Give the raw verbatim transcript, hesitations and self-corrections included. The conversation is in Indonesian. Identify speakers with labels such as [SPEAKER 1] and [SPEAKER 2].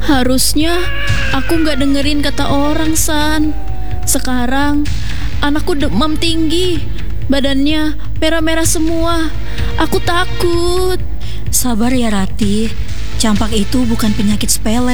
[SPEAKER 1] Harusnya aku gak dengerin kata orang, San. Sekarang anakku demam tinggi, badannya merah-merah semua. Aku takut.
[SPEAKER 2] Sabar ya Rati, campak itu bukan penyakit sepele.